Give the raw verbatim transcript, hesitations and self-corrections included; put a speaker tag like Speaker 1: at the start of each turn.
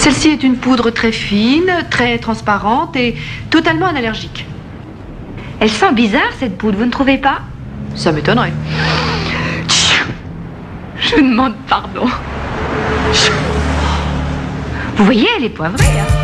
Speaker 1: Celle-ci est une poudre très fine, très transparente et totalement analergique.
Speaker 2: Elle sent bizarre, cette poudre, vous ne trouvez pas?
Speaker 1: Ça m'étonnerait.
Speaker 2: Je demande pardon. Vous voyez, elle est poivrée, hein.